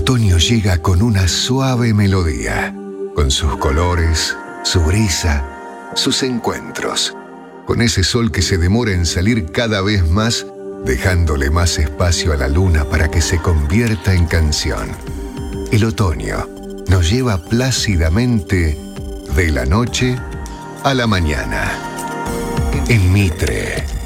otoño llega con una suave melodía, con sus colores, su brisa, sus encuentros, con ese sol que se demora en salir cada vez más, dejándole más espacio a la luna para que se convierta en canción. El otoño nos lleva plácidamente de la noche a la mañana. En Mitre,